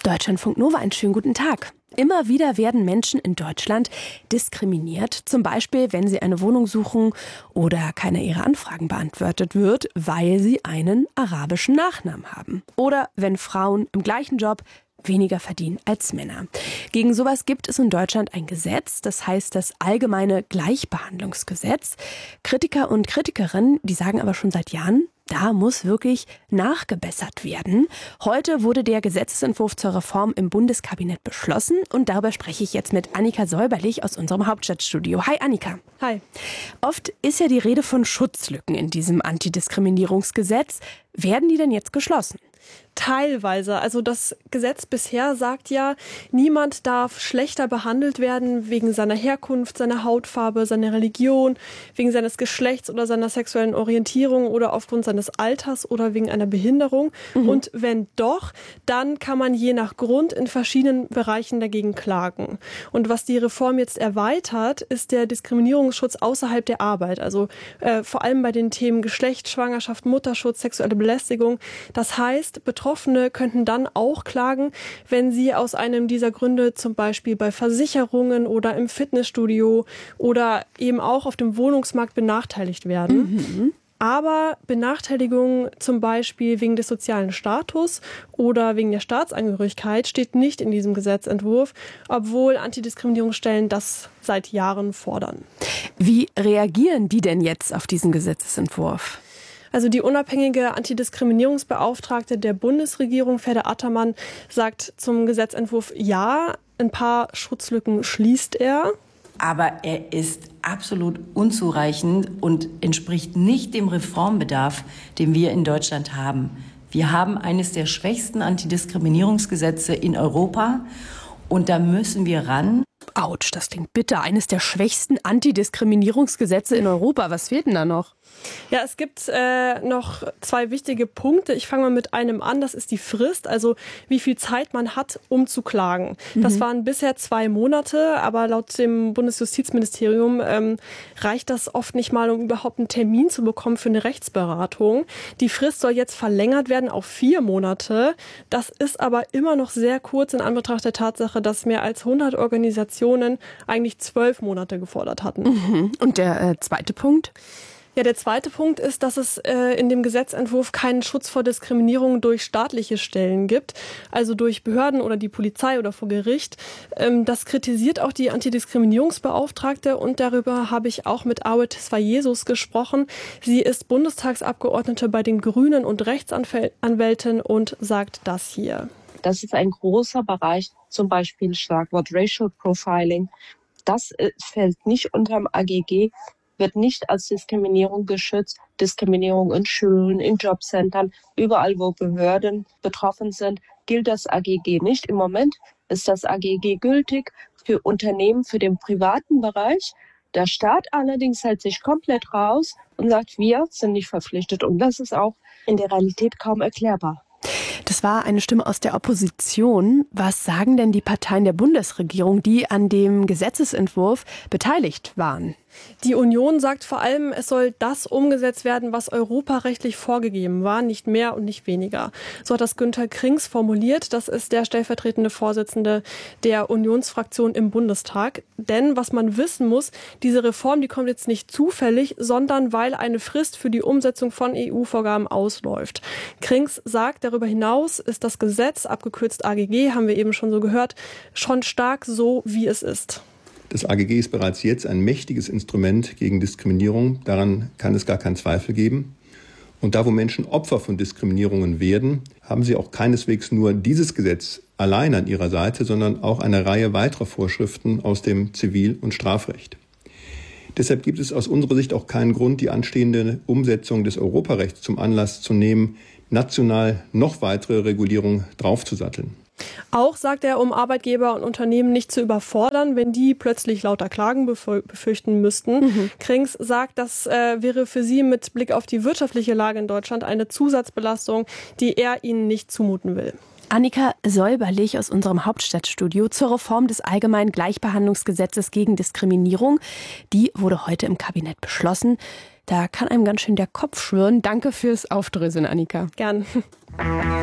Deutschlandfunk Nova, einen schönen guten Tag. Immer wieder werden Menschen in Deutschland diskriminiert. Zum Beispiel, wenn sie eine Wohnung suchen oder keiner ihrer Anfragen beantwortet wird, weil sie einen arabischen Nachnamen haben. Oder wenn Frauen im gleichen Job weniger verdienen als Männer. Gegen sowas gibt es in Deutschland ein Gesetz, das heißt das Allgemeine Gleichbehandlungsgesetz. Kritiker und Kritikerinnen, die sagen aber schon seit Jahren, da muss wirklich nachgebessert werden. Heute wurde der Gesetzesentwurf zur Reform im Bundeskabinett beschlossen und darüber spreche ich jetzt mit Annika Säuberlich aus unserem Hauptstadtstudio. Hi Annika. Hi. Oft ist ja die Rede von Schutzlücken in diesem Antidiskriminierungsgesetz. Werden die denn jetzt geschlossen? Teilweise. Also das Gesetz bisher sagt ja, niemand darf schlechter behandelt werden wegen seiner Herkunft, seiner Hautfarbe, seiner Religion, wegen seines Geschlechts oder seiner sexuellen Orientierung oder aufgrund seines Alters oder wegen einer Behinderung. Und wenn doch, dann kann man je nach Grund in verschiedenen Bereichen dagegen klagen. Und was die Reform jetzt erweitert, ist der Diskriminierungsschutz außerhalb der Arbeit. Also vor allem bei den Themen Geschlecht, Schwangerschaft, Mutterschutz, sexuelle Belästigung. Das heißt, Betroffene könnten dann auch klagen, wenn sie aus einem dieser Gründe zum Beispiel bei Versicherungen oder im Fitnessstudio oder eben auch auf dem Wohnungsmarkt benachteiligt werden. Aber Benachteiligung zum Beispiel wegen des sozialen Status oder wegen der Staatsangehörigkeit steht nicht in diesem Gesetzentwurf, obwohl Antidiskriminierungsstellen das seit Jahren fordern. Wie reagieren die denn jetzt auf diesen Gesetzesentwurf? Also die unabhängige Antidiskriminierungsbeauftragte der Bundesregierung, Ferda Ataman, sagt zum Gesetzentwurf ja, ein paar Schutzlücken schließt er. Aber er ist absolut unzureichend und entspricht nicht dem Reformbedarf, den wir in Deutschland haben. Wir haben eines der schwächsten Antidiskriminierungsgesetze in Europa und da müssen wir ran. Autsch, das klingt bitter. Eines der schwächsten Antidiskriminierungsgesetze in Europa. Was fehlt denn da noch? Ja, es gibt noch zwei wichtige Punkte. Ich fange mal mit einem an, das ist die Frist, also wie viel Zeit man hat, um zu klagen. Das waren bisher 2 Monate, aber laut dem Bundesjustizministerium reicht das oft nicht mal, um überhaupt einen Termin zu bekommen für eine Rechtsberatung. Die Frist soll jetzt verlängert werden auf 4 Monate. Das ist aber immer noch sehr kurz in Anbetracht der Tatsache, dass mehr als 100 Organisationen eigentlich 12 Monate gefordert hatten. Und der zweite Punkt? Ja, der zweite Punkt ist, dass es in dem Gesetzentwurf keinen Schutz vor Diskriminierung durch staatliche Stellen gibt, also durch Behörden oder die Polizei oder vor Gericht. Das kritisiert auch die Antidiskriminierungsbeauftragte und darüber habe ich auch mit Aue Tesfayesus gesprochen. Sie ist Bundestagsabgeordnete bei den Grünen und Rechtsanwältin und sagt das hier. Das ist ein großer Bereich, zum Beispiel Schlagwort Racial Profiling. Das fällt nicht unterm AGG, wird nicht als Diskriminierung geschützt. Diskriminierung in Schulen, in Jobcentern, überall, wo Behörden betroffen sind, gilt das AGG nicht. Im Moment ist das AGG gültig für Unternehmen, für den privaten Bereich. Der Staat allerdings hält sich komplett raus und sagt, wir sind nicht verpflichtet. Und das ist auch in der Realität kaum erklärbar. Das war eine Stimme aus der Opposition. Was sagen denn die Parteien der Bundesregierung, die an dem Gesetzesentwurf beteiligt waren? Die Union sagt vor allem, es soll das umgesetzt werden, was europarechtlich vorgegeben war, nicht mehr und nicht weniger. So hat das Günther Krings formuliert. Das ist der stellvertretende Vorsitzende der Unionsfraktion im Bundestag. Denn was man wissen muss, diese Reform, die kommt jetzt nicht zufällig, sondern weil eine Frist für die Umsetzung von EU-Vorgaben ausläuft. Krings sagt, darüber hinaus ist das Gesetz, abgekürzt AGG, haben wir eben schon so gehört, schon stark so, wie es ist. Das AGG ist bereits jetzt ein mächtiges Instrument gegen Diskriminierung. Daran kann es gar keinen Zweifel geben. Und da, wo Menschen Opfer von Diskriminierungen werden, haben sie auch keineswegs nur dieses Gesetz allein an ihrer Seite, sondern auch eine Reihe weiterer Vorschriften aus dem Zivil- und Strafrecht. Deshalb gibt es aus unserer Sicht auch keinen Grund, die anstehende Umsetzung des Europarechts zum Anlass zu nehmen, national noch weitere Regulierung draufzusatteln. Auch sagt er, um Arbeitgeber und Unternehmen nicht zu überfordern, wenn die plötzlich lauter Klagen befürchten müssten. Krings sagt, das wäre für sie mit Blick auf die wirtschaftliche Lage in Deutschland eine Zusatzbelastung, die er ihnen nicht zumuten will. Annika Säuberlich aus unserem Hauptstadtstudio zur Reform des Allgemeinen Gleichbehandlungsgesetzes gegen Diskriminierung. Die wurde heute im Kabinett beschlossen. Da kann einem ganz schön der Kopf schwirren. Danke fürs Aufdröseln, Annika. Gern.